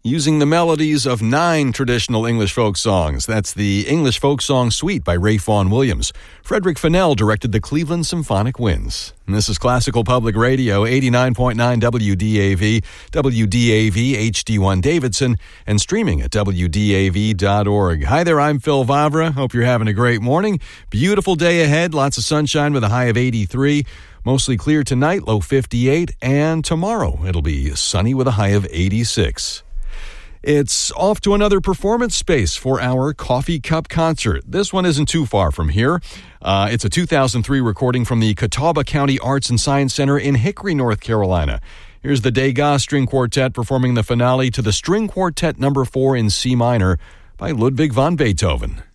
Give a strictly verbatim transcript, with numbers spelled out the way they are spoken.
using the melodies of nine traditional English folk songs. That's the English Folk Song Suite by Ray Vaughan Williams. Frederick Fennell directed the Cleveland Symphonic Winds. And this is Classical Public Radio, eighty-nine point nine W D A V, W D A V H D one Davidson, and streaming at W D A V dot org. Hi there, I'm Phil Vavra. Hope you're having a great morning. Beautiful day ahead, lots of sunshine with a high of eighty-three. Mostly clear tonight, low fifty-eight, and tomorrow it'll be sunny with a high of eighty-six. It's off to another performance space for our Coffee Cup concert. This one isn't too far from here. Uh, it's a two thousand three recording from the Catawba County Arts and Science Center in Hickory, North Carolina. Here's the Degas String Quartet performing the finale to the String Quartet number four in C minor by Ludwig van Beethoven.